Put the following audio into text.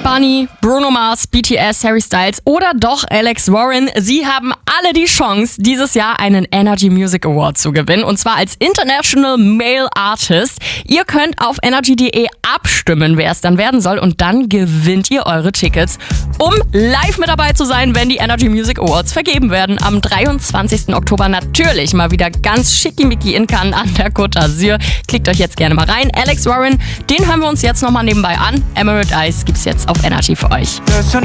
Bunny, Bruno Mars, BTS, Harry Styles oder doch Alex Warren. Sie haben alle die Chance, dieses Jahr einen Energy Music Award zu gewinnen. Und zwar als International Male Artist. Ihr könnt auf energy.de abstimmen, wer es dann werden soll. Und dann gewinnt ihr eure Tickets, um live mit dabei zu sein, wenn die Energy Music Awards vergeben werden. Am 23. Oktober natürlich mal wieder ganz schickimicki in Cannes an der Côte d'Azur. Klickt euch jetzt gerne mal rein. Alex Warren, den hören wir uns jetzt nochmal nebenbei an. Emerald Eyes gibt's jetzt auf Energy für euch.